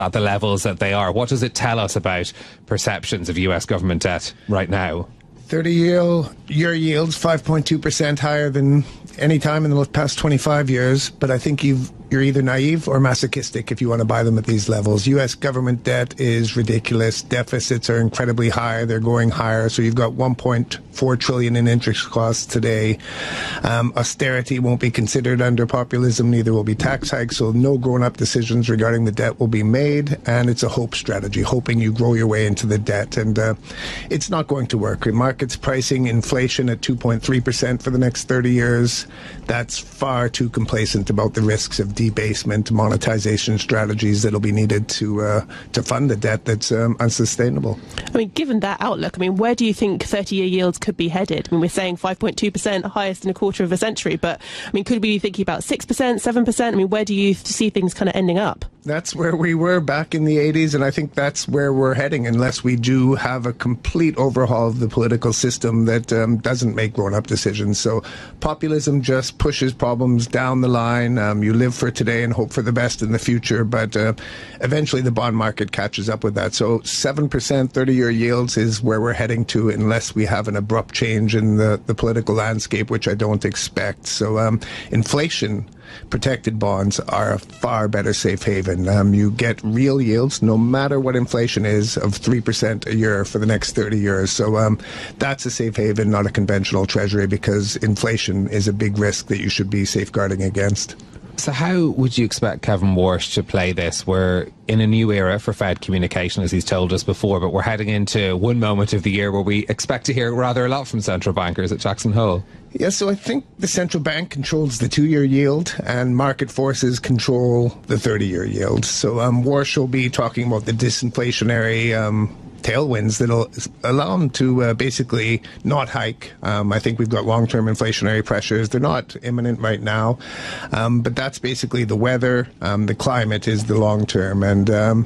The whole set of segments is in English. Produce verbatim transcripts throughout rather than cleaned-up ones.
at the levels that they are? What does it tell us about perceptions of U S government debt right now? thirty-year yields, five point two percent higher than any time in the past twenty-five years. But I think you've, you're either naive or masochistic if you want to buy them at these levels. U S government debt is ridiculous. Deficits are incredibly high. They're going higher. So you've got one point four trillion in interest costs today. Um, austerity won't be considered under populism. Neither will be tax hikes. So no grown-up decisions regarding the debt will be made. And it's a hope strategy, hoping you grow your way into the debt. And uh, it's not going to work. Markets pricing inflation at two point three percent for the next thirty years. That's far too complacent about the risks of debasement, monetization strategies that'll be needed to uh, to fund the debt that's um, unsustainable. I mean, given that outlook, I mean, where do you think thirty-year yields could be headed? I mean, we're saying five point two percent, highest in a quarter of a century, but I mean, could we be thinking about six percent, seven percent? I mean, where do you see things kind of ending up? That's where we were back in the eighties, and I think that's where we're heading unless we do have a complete overhaul of the political system that um, doesn't make grown-up decisions. So populism just pushes problems down the line. Um, you live for today and hope for the best in the future, but uh, eventually the bond market catches up with that. So seven percent thirty-year yields is where we're heading to unless we have an abrupt change in the, the political landscape, which I don't expect. So um, inflation protected bonds are a far better safe haven. Um, you get real yields, no matter what inflation is, of three percent a year for the next thirty years. So um, that's a safe haven, not a conventional treasury, because inflation is a big risk that you should be safeguarding against. So how would you expect Kevin Warsh to play this? We're in a new era for Fed communication, as he's told us before, but we're heading into one moment of the year where we expect to hear rather a lot from central bankers at Jackson Hole. Yeah, so I think the central bank controls the two-year yield and market forces control the thirty-year yield. So um, Warsh will be talking about the disinflationary um, tailwinds that'll allow them to uh, basically not hike. Um, I think we've got long-term inflationary pressures. They're not imminent right now, um, but that's basically the weather. Um, the climate is the long-term, and um,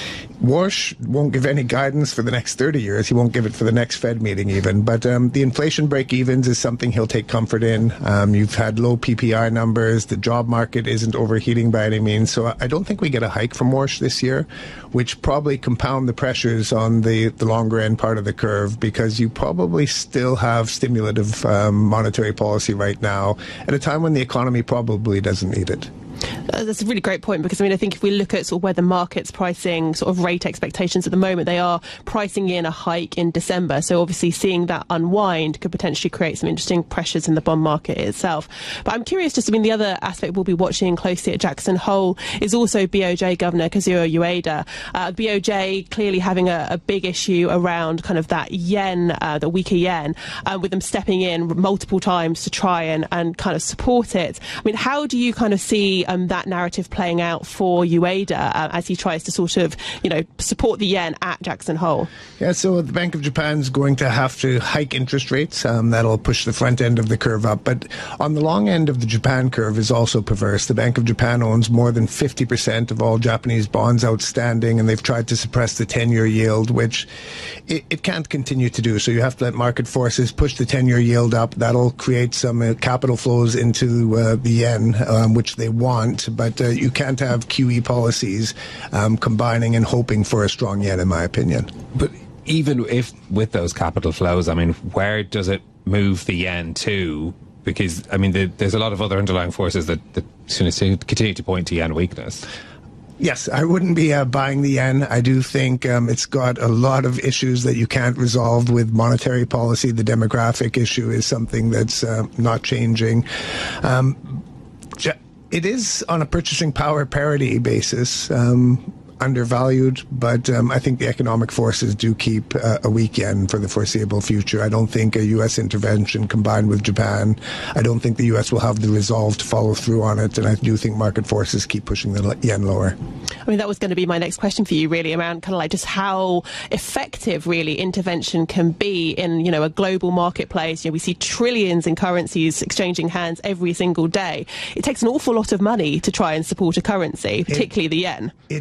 Warsh won't give any guidance for the next thirty years. He won't give it for the next Fed meeting even. But um, the inflation break-evens is something he'll take comfort in. Um, you've had low P P I numbers. The job market isn't overheating by any means. So I don't think we get a hike from Warsh this year, which probably compound the pressures on the, the longer end part of the curve, because you probably still have stimulative um, monetary policy right now at a time when the economy probably doesn't need it. Uh, that's a really great point, because I mean, I think if we look at sort of where the market's pricing sort of rate expectations at the moment, they are pricing in a hike in December. So obviously seeing that unwind could potentially create some interesting pressures in the bond market itself. But I'm curious, just I mean, the other aspect we'll be watching closely at Jackson Hole is also B O J Governor Kazuo Ueda. Uh, B O J clearly having a, a big issue around kind of that yen, uh, the weaker yen, uh, with them stepping in multiple times to try and, and kind of support it. I mean, how do you kind of see Um, that narrative playing out for Ueda uh, as he tries to sort of, you know, support the yen at Jackson Hole? Yeah, so the Bank of Japan is going to have to hike interest rates. Um, that'll push the front end of the curve up. But on the long end of the Japan curve is also perverse. The Bank of Japan owns more than fifty percent of all Japanese bonds outstanding, and they've tried to suppress the ten-year yield, which it, it can't continue to do. So you have to let market forces push the ten-year yield up. That'll create some uh, capital flows into uh, the yen, um, which they want. But uh, you can't have Q E policies um, combining and hoping for a strong yen, in my opinion. But even if with those capital flows, I mean, where does it move the yen to? Because, I mean, the, there's a lot of other underlying forces that, that continue to point to yen weakness. Yes, I wouldn't be uh, buying the yen. I do think um, it's got a lot of issues that you can't resolve with monetary policy. The demographic issue is something that's uh, not changing. Um, It is on a purchasing power parity basis, um, undervalued, but um, I think the economic forces do keep uh, a weak yen for the foreseeable future. I don't think a U S intervention combined with Japan, I don't think the U S will have the resolve to follow through on it, and I do think market forces keep pushing the yen lower. I mean, that was going to be my next question for you, really, around kind of like just how effective, really, intervention can be in, you know, a global marketplace. You know, we see trillions in currencies exchanging hands every single day. It takes an awful lot of money to try and support a currency, particularly it, the yen. It does.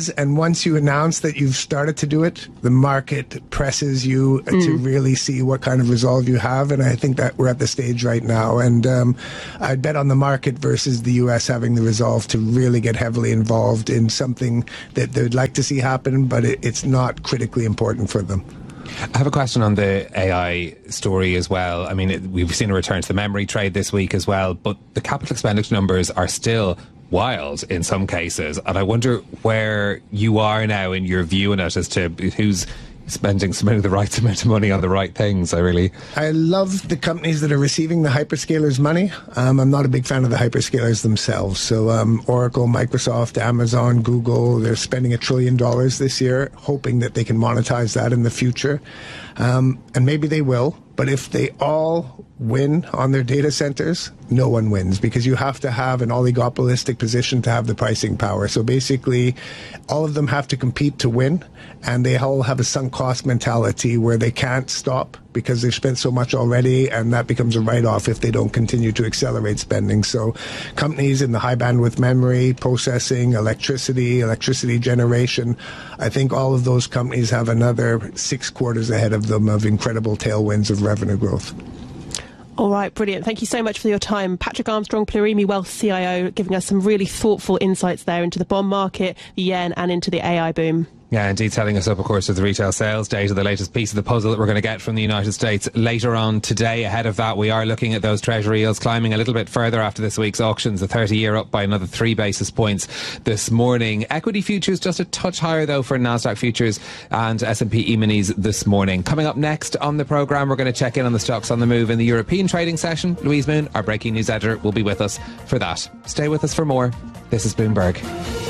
does, and once you announce that you've started to do it, the market presses you mm. to really see what kind of resolve you have, and I think that we're at the stage right now. And um, I'd bet on the market versus the U S having the resolve to really get heavily involved in something that they'd like to see happen, but it, it's not critically important for them. I have a question on the A I story as well. I mean, it, we've seen a return to the memory trade this week as well, but the capital expenditure numbers are still wild in some cases. And I wonder where you are now in your view on it as to who's spending spending the right amount of money on the right things. I really I love the companies that are receiving the hyperscalers money. Um, I'm not a big fan of the hyperscalers themselves. So um, Oracle, Microsoft, Amazon, Google, they're spending a trillion dollars this year, hoping that they can monetize that in the future. Um, and maybe they will. But if they all win on their data centers, no one wins, because you have to have an oligopolistic position to have the pricing power. So basically, all of them have to compete to win, and they all have a sunk cost mentality where they can't stop because they've spent so much already, and that becomes a write-off if they don't continue to accelerate spending. So companies in the high bandwidth memory, processing, electricity, electricity generation, I think all of those companies have another six quarters ahead of them of incredible tailwinds of revenue growth. All right, brilliant. Thank you so much for your time. Patrick Armstrong, Plurimi Wealth C I O, giving us some really thoughtful insights there into the bond market, the yen, and into the A I boom. Yeah, indeed, telling us up, of course, with the retail sales data, the latest piece of the puzzle that we're going to get from the United States later on today. Ahead of that, we are looking at those Treasury yields climbing a little bit further after this week's auctions. The thirty-year up by another three basis points this morning. Equity futures just a touch higher, though, for NASDAQ futures and S and P E-minis this morning. Coming up next on the programme, we're going to check in on the stocks on the move in the European trading session. Louise Moon, our breaking news editor, will be with us for that. Stay with us for more. This is Bloomberg.